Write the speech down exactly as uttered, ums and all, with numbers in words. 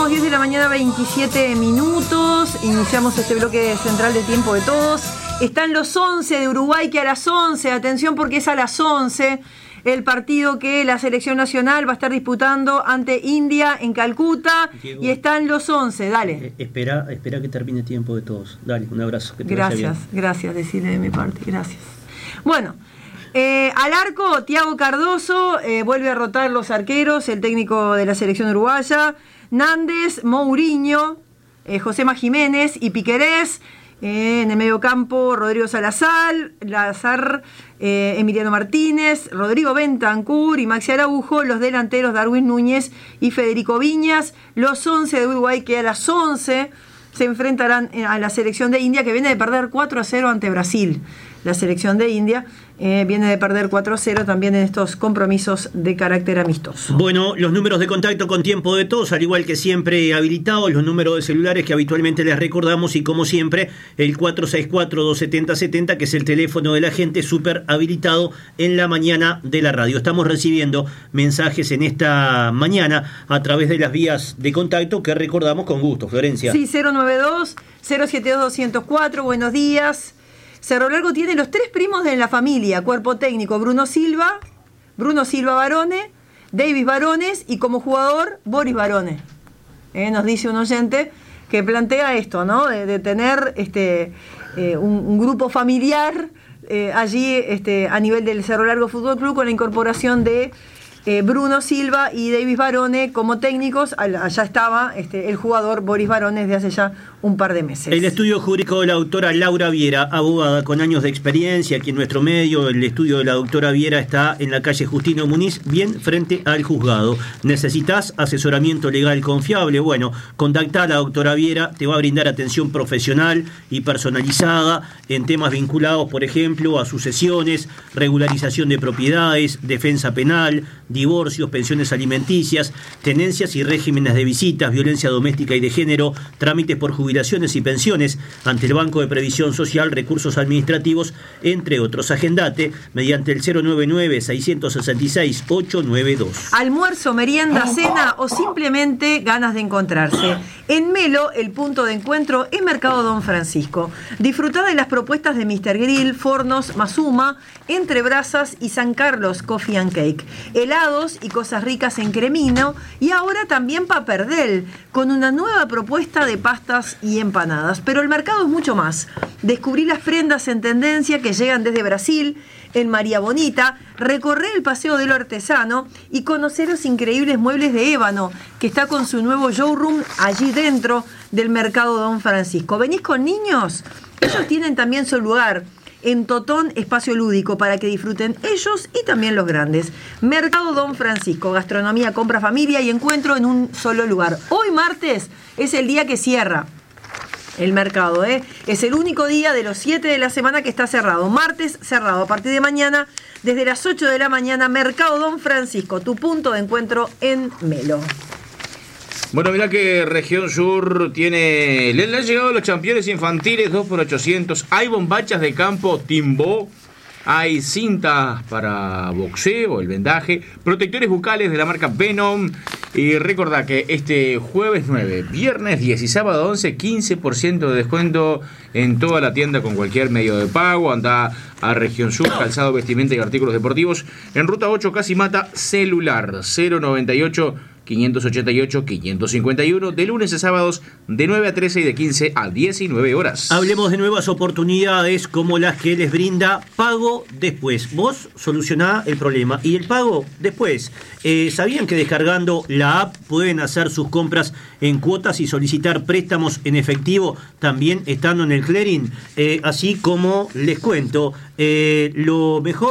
Somos diez de la mañana, veintisiete minutos. Iniciamos este bloque central de Tiempo de Todos. Están los once de Uruguay, que a las once, atención porque es a las once, el partido que la selección nacional va a estar disputando ante India en Calcuta. Diego, y están los once, dale. Eh, espera, espera que termine Tiempo de Todos. Dale, un abrazo. Que te gracias, gracias, decirle de mi parte, gracias. Bueno, eh, al arco, Thiago Cardoso, eh, vuelve a rotar los arqueros, el técnico de la selección uruguaya. Nández, Mourinho, eh, Josema Jiménez y Piquerés. Eh, en el medio campo, Rodrigo Salazar, Lazar, eh, Emiliano Martínez, Rodrigo Bentancur y Maxi Araujo. Los delanteros, Darwin Núñez y Federico Viñas. Los once de Uruguay, que a las once se enfrentarán a la selección de India, que viene de perder cuatro a cero ante Brasil. La selección de India eh, viene de perder cuatro a cero también en estos compromisos de carácter amistoso. Bueno, los números de contacto con Tiempo de Todos, al igual que siempre habilitados, los números de celulares que habitualmente les recordamos, y como siempre, el cuatro seis cuatro, dos siete cero siete cero, que es el teléfono de la gente, súper habilitado en la mañana de la radio. Estamos recibiendo mensajes en esta mañana a través de las vías de contacto que recordamos con gusto. Florencia. Sí, cero nueve dos, cero siete dos, dos cero cuatro, buenos días. Cerro Largo tiene los tres primos de la familia, cuerpo técnico Bruno Silva, Bruno Silva Barone, Davis Barones y como jugador Boris Barone. Eh, nos dice un oyente que plantea esto, ¿no? De, de tener este, eh, un, un grupo familiar eh, allí este, a nivel del Cerro Largo Fútbol Club, con la incorporación de Eh, Bruno Silva y Davis Barone como técnicos. Allá estaba este, el jugador Boris Barone desde hace ya un par de meses. El estudio jurídico de la doctora Laura Viera, abogada con años de experiencia aquí en nuestro medio. El estudio de la doctora Viera está en la calle Justino Muniz, bien frente al juzgado. ¿Necesitas asesoramiento legal confiable? Bueno, contacta a la doctora Viera, te va a brindar atención profesional y personalizada en temas vinculados, por ejemplo, a sucesiones, regularización de propiedades, defensa penal, divorcios, pensiones alimenticias, tenencias y regímenes de visitas, violencia doméstica y de género, trámites por jubilaciones y pensiones ante el Banco de Previsión Social, recursos administrativos, entre otros. Agendate mediante el cero nueve nueve, seis seis seis, ocho nueve dos. Almuerzo, merienda, cena o simplemente ganas de encontrarse. En Melo, el punto de encuentro es Mercado Don Francisco. Disfrutá de las propuestas de míster Grill, Fornos, Mazuma, Entre Brasas y San Carlos Coffee and Cake. Helados y cosas ricas en Cremino, y ahora también Paperdel, con una nueva propuesta de pastas y empanadas. Pero el mercado es mucho más. Descubrí las prendas en tendencia que llegan desde Brasil, en María Bonita, recorrer el Paseo del Artesano y conocer los increíbles muebles de ébano, que está con su nuevo showroom allí dentro del Mercado Don Francisco. ¿Venís con niños? Ellos tienen también su lugar en Totón, espacio lúdico, para que disfruten ellos y también los grandes. Mercado Don Francisco, gastronomía, compra, familia y encuentro en un solo lugar. Hoy martes es el día que cierra el mercado, ¿eh? Es el único día de los siete de la semana que está cerrado. Martes cerrado. A partir de mañana, desde las ocho de la mañana, Mercado Don Francisco, tu punto de encuentro en Melo. Bueno, mirá que Región Sur tiene... Le, le han llegado los campeones infantiles dos por ochocientos. Hay bombachas de campo Timbó. Hay cintas para boxeo, el vendaje, protectores bucales de la marca Venom. Y recordá que este jueves nueve, viernes diez y sábado once, quince por ciento de descuento en toda la tienda con cualquier medio de pago. Anda a Región Sur, calzado, vestimenta y artículos deportivos. En Ruta ocho, Casi Mata, celular cero noventa y ocho, quinientos ochenta y ocho, quinientos cincuenta y uno, de lunes a sábados de nueve a trece y de quince a diecinueve horas. Hablemos de nuevas oportunidades como las que les brinda Pago Después. Vos solucioná el problema y el pago después. Eh, ¿Sabían que descargando la app pueden hacer sus compras en cuotas y solicitar préstamos en efectivo también estando en el clearing? Eh, así como les cuento, eh, lo mejor